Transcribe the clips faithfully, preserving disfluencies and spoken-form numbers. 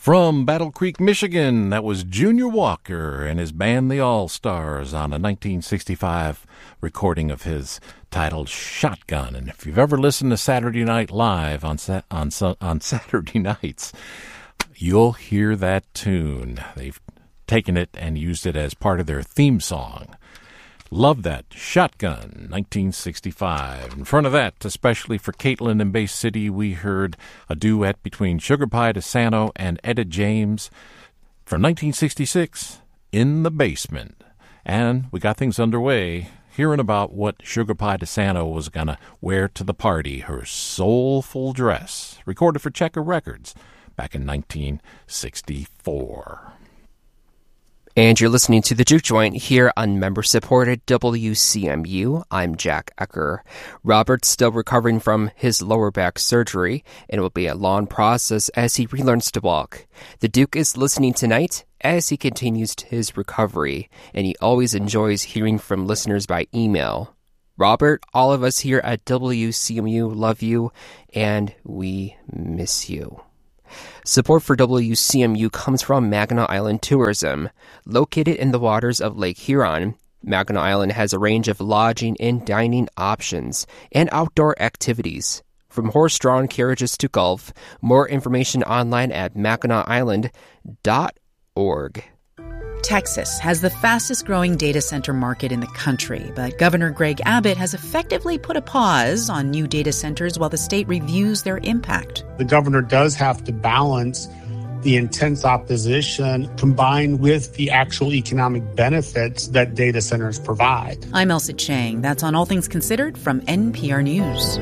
From Battle Creek, Michigan, that was Junior Walker and his band The All-Stars on a nineteen sixty-five recording of his titled Shotgun. And if you've ever listened to Saturday Night Live on sa- on, on Saturday nights, you'll hear that tune. They've taken it and used it as part of their theme song. Love that. Shotgun, nineteen sixty-five. In front of that, especially for Caitlin in Bay City, we heard a duet between Sugar Pie DeSanto and Etta James from nineteen sixty-six, In the Basement. And we got things underway, hearing about what Sugar Pie DeSanto was going to wear to the party, her soulful dress, recorded for Checker Records back in nineteen sixty-four. And you're listening to The Juke Joint here on member-supported W C M U. I'm Jack Ecker. Robert's still recovering from his lower back surgery, and it will be a long process as he relearns to walk. The Duke is listening tonight as he continues his recovery, and he always enjoys hearing from listeners by email. Robert, all of us here at W C M U love you, and we miss you. Support for W C M U comes from Mackinac Island Tourism. Located in the waters of Lake Huron, Mackinac Island has a range of lodging and dining options and outdoor activities. From horse-drawn carriages to golf, more information online at mackinac island dot org. Texas has the fastest-growing data center market in the country, but Governor Greg Abbott has effectively put a pause on new data centers while the state reviews their impact. The governor does have to balance the intense opposition combined with the actual economic benefits that data centers provide. I'm Elsa Chang. That's on All Things Considered from N P R News.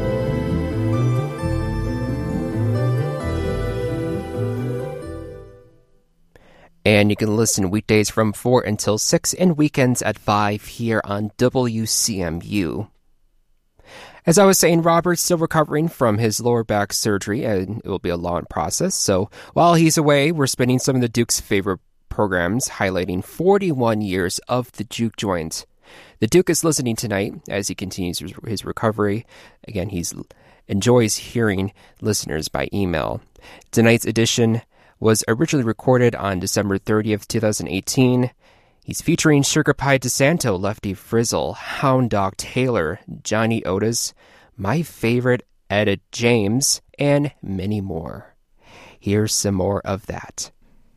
And you can listen weekdays from four until six and weekends at five here on W C M U. As I was saying, Robert's still recovering from his lower back surgery, and it will be a long process. So while he's away, we're spinning some of the Duke's favorite programs, highlighting forty-one years of the Juke Joint. The Duke is listening tonight as he continues his recovery. Again, he enjoys hearing listeners by email. Tonight's edition was originally recorded on December thirtieth, twenty eighteen. He's featuring Sugar Pie DeSanto, Lefty Frizzle, Hound Dog Taylor, Johnny Otis, my favorite Etta James, and many more. Here's some more of that.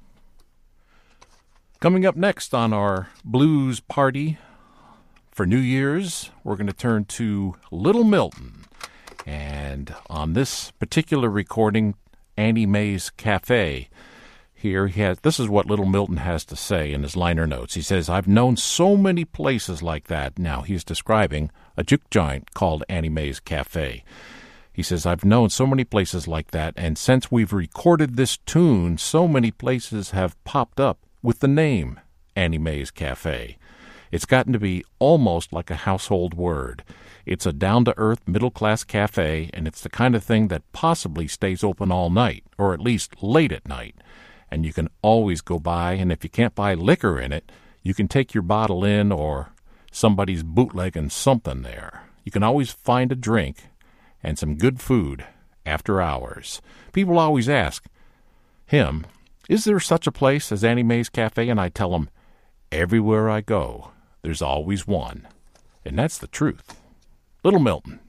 Coming up next on our blues party for New Year's, we're going to turn to Little Milton. And on this particular recording, Annie Mae's Cafe. Here he has, this is what Little Milton has to say in his liner notes. He says, I've known so many places like that. Now he's describing a juke joint called Annie Mae's Cafe. He says, I've known so many places like that, and since we've recorded this tune, so many places have popped up with the name Annie Mae's Cafe. It's gotten to be almost like a household word. It's a down-to-earth, middle-class cafe, and it's the kind of thing that possibly stays open all night, or at least late at night. And you can always go by, and if you can't buy liquor in it, you can take your bottle in, or somebody's bootlegging something there. You can always find a drink and some good food after hours. People always ask him, is there such a place as Annie Mae's Cafe? And I tell them, everywhere I go, there's always one. And that's the truth. Little Milton.